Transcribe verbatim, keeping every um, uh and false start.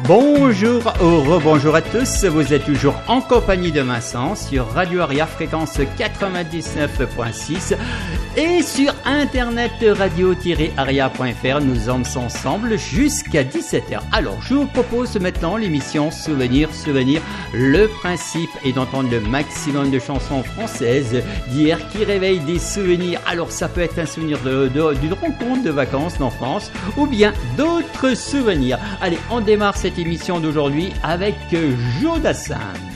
Bonjour, au rebonjour à tous, vous êtes toujours en compagnie de Vincent sur Radio Aria, fréquence quatre-vingt-dix-neuf point six et sur internet radio tiret aria point f r. Nous sommes ensemble jusqu'à dix-sept heures. Alors, je vous propose maintenant l'émission Souvenir, Souvenir. Le principe est d'entendre le maximum de chansons françaises d'hier qui réveillent des souvenirs. Alors, ça peut être un souvenir de, de, d'une rencontre de vacances d'enfance ou bien d'autres souvenirs. Allez, on démarre cette émission d'aujourd'hui avec Joe Dassin.